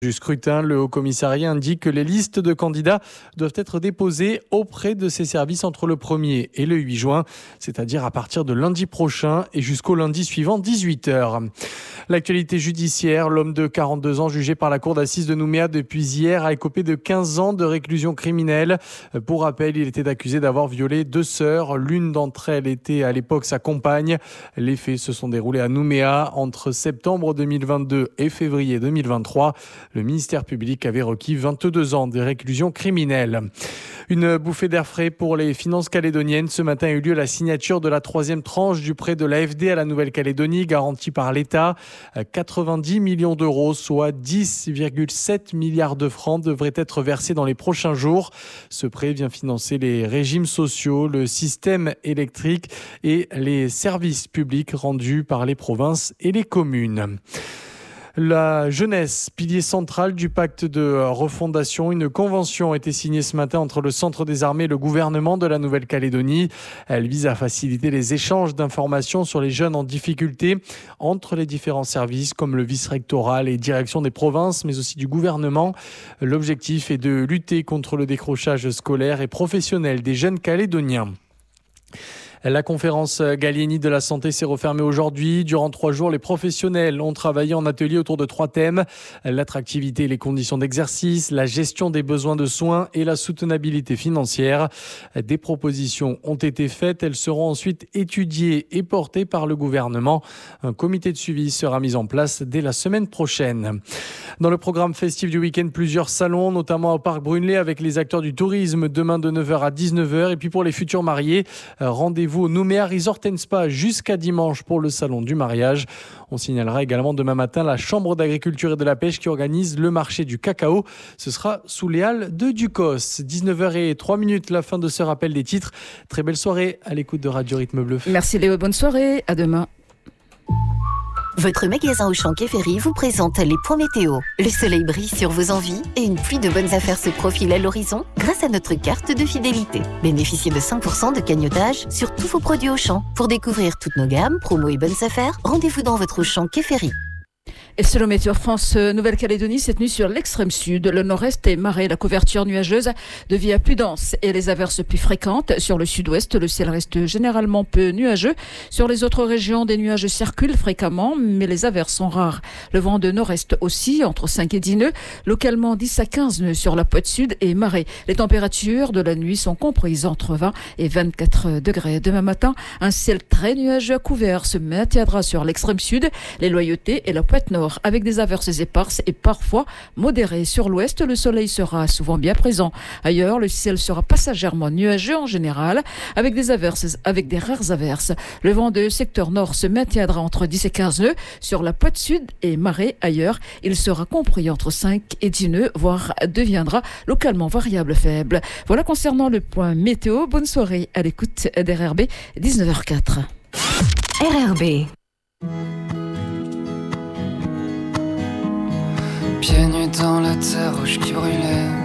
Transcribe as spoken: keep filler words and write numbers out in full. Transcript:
Du scrutin, le Haut-Commissariat indique que les listes de candidats doivent être déposées auprès de ces services entre le premier et le huit juin, c'est-à-dire à partir de lundi prochain et jusqu'au lundi suivant, dix-huit heures. L'actualité judiciaire, l'homme de quarante-deux ans jugé par la cour d'assises de Nouméa depuis hier a écopé de quinze ans de réclusion criminelle. Pour rappel, il était accusé d'avoir violé deux sœurs. L'une d'entre elles était à l'époque sa compagne. Les faits se sont déroulés à Nouméa entre septembre deux mille vingt-deux et février deux mille vingt-trois. Le ministère public avait requis vingt-deux ans de réclusion criminelle. Une bouffée d'air frais pour les finances calédoniennes. Ce matin a eu lieu la signature de la troisième tranche du prêt de l'A F D à la Nouvelle-Calédonie, garanti par l'État. quatre-vingt-dix millions d'euros, soit dix virgule sept milliards de francs, devraient être versés dans les prochains jours. Ce prêt vient financer les régimes sociaux, le système électrique et les services publics rendus par les provinces et les communes. La jeunesse, pilier central du pacte de refondation. Une convention a été signée ce matin entre le Centre des armées et le gouvernement de la Nouvelle-Calédonie. Elle vise à faciliter les échanges d'informations sur les jeunes en difficulté entre les différents services comme le vice-rectorat, les directions des provinces, mais aussi du gouvernement. L'objectif est de lutter contre le décrochage scolaire et professionnel des jeunes calédoniens. La conférence Gallieni de la santé s'est refermée aujourd'hui. Durant trois jours, les professionnels ont travaillé en atelier autour de trois thèmes: l'attractivité et les conditions d'exercice, la gestion des besoins de soins et la soutenabilité financière. Des propositions ont été faites. Elles seront ensuite étudiées et portées par le gouvernement. Un comité de suivi sera mis en place dès la semaine prochaine. Dans le programme festif du week-end, plusieurs salons, notamment au Parc Brunelay avec les acteurs du tourisme, demain de neuf heures à dix-neuf heures. Et puis pour les futurs mariés, rendez-vous au Nouméa Resort and Spa jusqu'à dimanche pour le salon du mariage. On signalera également demain matin la Chambre d'agriculture et de la pêche qui organise le marché du cacao. Ce sera sous les halles de Ducos. dix-neuf heures trois minutes, la fin de ce rappel des titres. Très belle soirée à l'écoute de Radio Rythme Bleu. Merci Léo, bonne soirée, à demain. Votre magasin Auchan Quai Ferry vous présente les points météo. Le soleil brille sur vos envies et une pluie de bonnes affaires se profile à l'horizon grâce à notre carte de fidélité. Bénéficiez de cinq pour cent de cagnotage sur tous vos produits Auchan. Pour découvrir toutes nos gammes, promos et bonnes affaires, rendez-vous dans votre Auchan Quai Ferry. Et selon Météo France Nouvelle-Calédonie, cette nuit sur l'extrême sud, le nord-est est marée, la couverture nuageuse devient plus dense et les averses plus fréquentes. Sur le sud-ouest, le ciel reste généralement peu nuageux. Sur les autres régions, des nuages circulent fréquemment, mais les averses sont rares. Le vent de nord-est aussi, entre cinq et dix nœuds, localement dix à quinze nœuds sur la pointe sud et marée. Les températures de la nuit sont comprises entre vingt et vingt-quatre degrés. Demain matin, un ciel très nuageux couvert se maintiendra sur l'extrême sud, les Loyautés et la pointe nord, avec des averses éparses et parfois modérées. Sur l'ouest, le soleil sera souvent bien présent. Ailleurs, le ciel sera passagèrement nuageux en général, avec des averses, avec des rares averses. Le vent de secteur nord se maintiendra entre dix et quinze nœuds sur la pointe sud et marée. Ailleurs, il sera compris entre cinq et dix nœuds, voire deviendra localement variable faible. Voilà concernant le point météo. Bonne soirée à l'écoute d'R R B, dix-neuf heures quatre. R R B. Pieds nus dans la terre rouge qui brûlait,